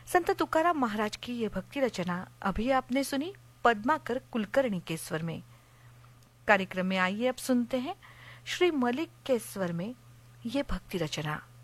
संत तुकाराम महाराज की ये भक्ति रचना अभी आपने सुनी पद्माकर कुलकर्णी के स्वर में। कार्यक्रम में आइए अब सुनते हैं श्री मलिक के स्वर में ये भक्ति रचना।